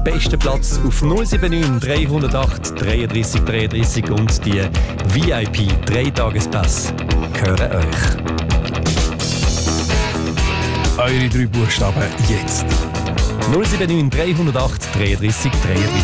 besten Platz auf 079 308 33 33 und die VIP 3-Tagespass gehören euch. Eure 3 Buchstaben jetzt. 079 308 33 33.